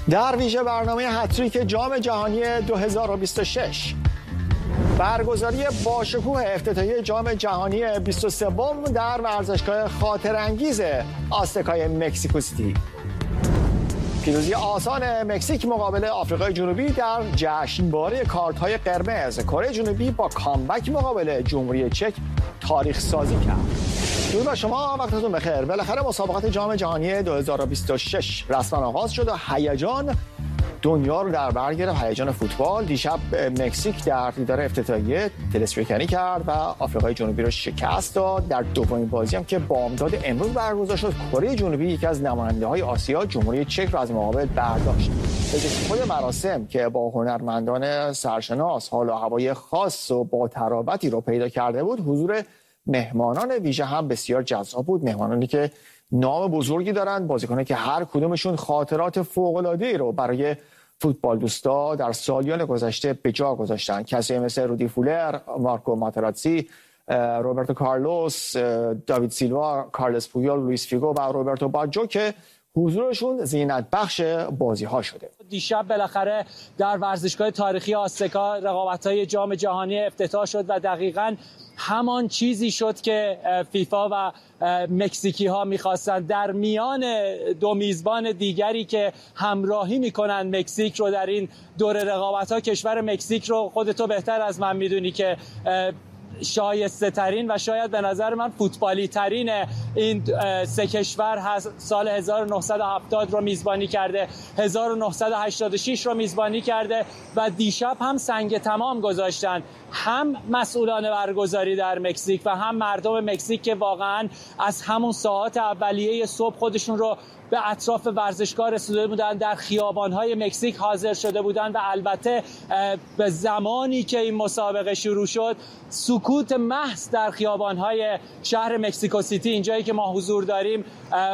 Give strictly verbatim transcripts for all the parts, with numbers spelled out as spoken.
در ویژه برنامه هتریک جام جهانی دو هزار و بیست و شش، برگزاری باشکوه افتتاحیه جام جهانی بیست و سه در ورزشگاه خاطرانگیز آزتکای مکزیکو سیتی، پیروزی آسان مکزیک مقابل آفریقای جنوبی در جشنواره کارت‌های قرمز، کره جنوبی با کامبک مقابل جمهوری چک تاریخ سازی کرد. درود بر شما، وقتتون بخیر. بالاخره مسابقات جام جهانی دو هزار و بیست و شش رسما آغاز شد و هیجان دنیا رو در بر گرفت. هیجان فوتبال. دیشب مکزیک در دیدار افتتاحیه تلسپیکری کرد و آفریقای جنوبی رو شکست داد. در دومین بازی هم که بامداد امروز برگزار شد، کره جنوبی یکی از نماینده‌های آسیا جمهوری چک را از مقابل برداشت. به خود مراسم که با هنرمندان سرشناس حال و هوای خاص و با ترابطی رو پیدا کرده بود، حضور مهمانان ویژه هم بسیار جذاب بود. مهمانانی که نام بزرگی دارند، بازیکنانی که هر کدومشون خاطرات فوق‌العاده‌ای رو برای فوتبال دوستا در سالیان گذشته به جا گذاشتن. کسی مثل رودی فولر، مارکو ماتراتزی، روبرتو کارلوس، داوید سیلوا، کارلس پویول، لوئیس فیگو و روبرتو باجو که حضورشون زینت بخش بازی ها شده. دیشب بالاخره در ورزشگاه تاریخی آزتکا رقابت‌های جام جهانی افتتاح شد و دقیقاً همان چیزی شد که فیفا و مکزیکی ها می‌خواستن. در میان دو میزبان دیگری که همراهی می‌کنن مکزیک رو در این دور رقابت‌ها، کشور مکزیک رو خودتو بهتر از من می‌دونی که شایسته ترین و شاید به نظر من فوتبالی ترین این سه کشور هست. سال هزار و نهصد و هفتاد رو میزبانی کرده، هزار و نهصد و هشتاد و شش رو میزبانی کرده و دیشب هم سنگ تمام گذاشتن. هم مسئولان برگزاری در مکزیک و هم مردم مکزیک که واقعا از همون ساعات اولیه صبح خودشون رو به اطراف ورزشگاه رسیده بودن، در خیابان‌های مکزیک حاضر شده بودن و البته به زمانی که این مسابقه شروع شد سکوت محض در خیابان‌های شهر مکزیکو سیتی، اینجایی که ما حضور داریم،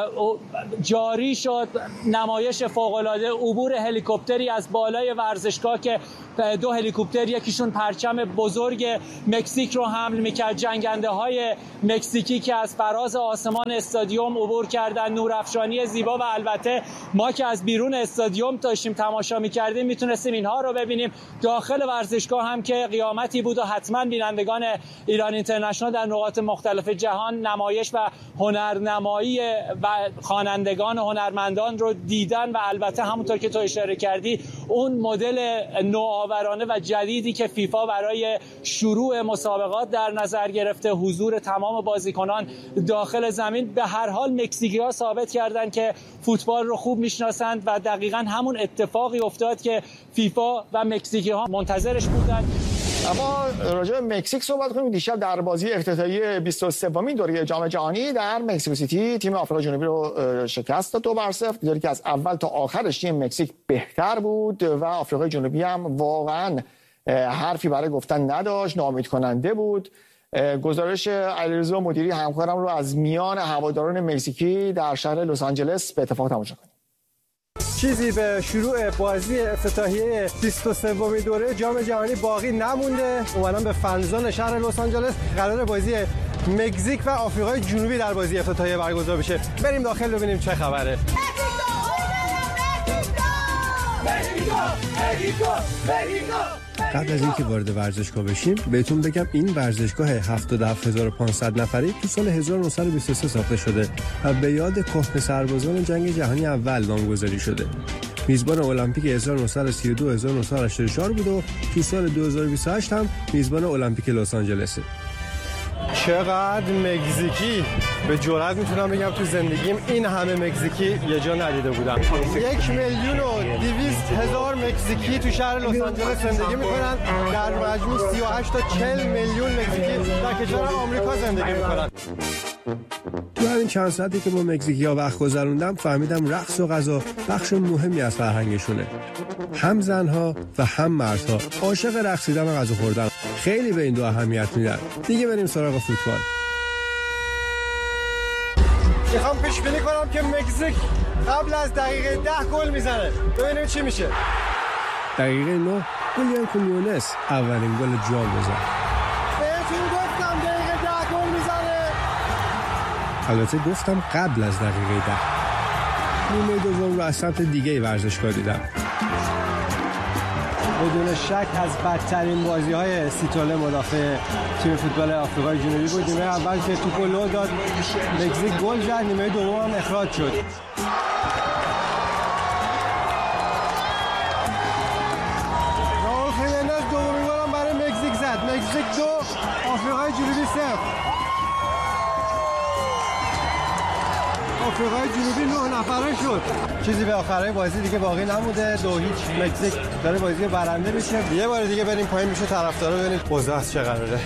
جاری شد. نمایش فوق‌العاده، عبور هلیکوپتری از بالای ورزشگاه که دو هلیکوپتر، یکیشون پرچم بزرگ مکزیک رو حمل می‌کرد، جنگنده‌های مکزیکی که از فراز آسمان استادیوم عبور کردن، نورافشانی زیبا و البته ما که از بیرون استادیوم داشتیم تماشا می‌کردیم میتونستیم اینها رو ببینیم. داخل ورزشگاه هم که قیامتی بود و حتما بینندگان ایران اینترنشنال در نقاط مختلف جهان نمایش و هنرنمایی و خوانندگان و هنرمندان رو دیدن و البته همونطور که تو اشاره کردی اون مدل نوآورانه و جدیدی که فیفا برای شروع مسابقات در نظر گرفته، حضور تمام بازیکنان داخل زمین، به هر حال مکزیکی‌ها ثابت کردن که فوتبال رو خوب میشناسند و دقیقاً همون اتفاقی افتاد که فیفا و مکزیکی‌ها منتظرش بودن. اما راجع به مکزیک صحبت کنیم. دیشب در بازی افتتاحیه بیست و سومین دوره جام جهانی در مکزیکو سیتی تیم آفریقای جنوبی رو شکست داد دو بر صفر. دیداری که از اول تا آخرش تیم مکزیک بهتر بود و آفریقای جنوبی هم واقعاً حرفی برای گفتن نداشت، ناامید کننده بود. گزارش علیرضا مدیری همکارم رو از میان هواداران مکزیکی در شهر لس آنجلس به اتفاق تماشا کنیم. چیزی به شروع بازی افتتاحیه بیست و سومین دوره جام جهانی باقی نمونده. اومدم به فنزون شهر لس آنجلس. قرار بازی مکزیک و آفریقای جنوبی در بازی افتتاحیه برگزار بشه. بریم داخل ببینیم چه خبره. قبل از اینکه وارد ورزشگاه بشیم بهتون بگم این ورزشگاه هفتاد و هفت هزار و پانصد نفری تو سال هزار و نهصد و بیست و سه ساخته شده و به یاد کهنه سربازان جنگ جهانی اول نامگذاری شده. میزبان المپیک هزار و نهصد و سی و دو هزار و نهصد و هشتاد و چهار بود و تو سال دو هزار و بیست و هشت هم میزبان المپیک لس آنجلسه. چقدر مکزیکی! به جرئت میتونم بگم تو زندگیم این همه مکزیکی یه جا ندیده بودم. یک میلیون و دویست هزار مکزیکی تو شهر لس آنجلس زندگی میکنن. در مجموع سی و هشت تا چهل میلیون مکزیکی در کشور آمریکا زندگی میکنن. تو همین چند ساعتی که با مکزیکی‌ها وقت گذروندم فهمیدم رقص و غذا بخش مهمی از فرهنگشونه. هم زنها و هم مردها عاشق رقصیدن و غذا خوردن. خیلی به این دو اهمیت میدن. دیگه بریم سراغ فوتبال. میخوام پیش بینی کنم که مکزیک قبل از دقیقه ده گل میزنه. ببینیم چی میشه. دقیقه نه گولیان کولیونس اولین گل جام بزنه. بهتون گفتم دقیقه ده گل میزنه. البته گفتم قبل از دقیقه ده. نیمه دوم رو از سمت دیگه ورزشگاه دیدم. بدون شک از بدترین بازی‌های سیتوله مدافع تیم فوتبال آفریقای جنوبی بود. نیمه اول که توپو لو داد مکزیک گل زد، نیمه دوم هم اخراج شد. راول خیمنز دومین گل هم برای مکزیک زد. مکزیک دو آفریقای جنوبی صفر. آفریقای جنوبی نه نفره شد. چیزی به آخرای بازی دیگه باقی نموده. دو هیچ مکزیک داره بازی برنده میشه. یه بار دیگه بریم پایین میشه طرفدارا ببینیم اوضاع چه قراره.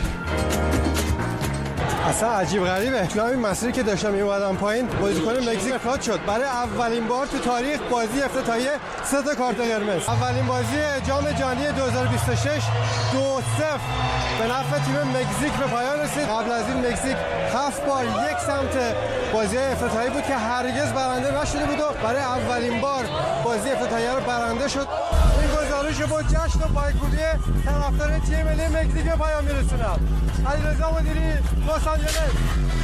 اصلا عجیب غریبه. تو همین مسیری که داشتم میومدم پایین بازیکن مکزیک اخراج شد. برای اولین بار تو تاریخ بازی افتتاحیه سه تا کارت قرمز. اولین بازی جام جهانی دو هزار و بیست و شش دو صفر به نفع تیم مکزیک به پایان رسید. قبل از این مکزیک هفت بار یک سمت بازی افتتاحیه بود که هرگز برنده نشده بود و برای اولین بار بازی افتتاحیه رو برنده شد. این گزارش با جشن و پایکوبی طرفدار تیم ملی مکزیک به پایان میرسونم. علیرضا مدیری، لس آنجلس.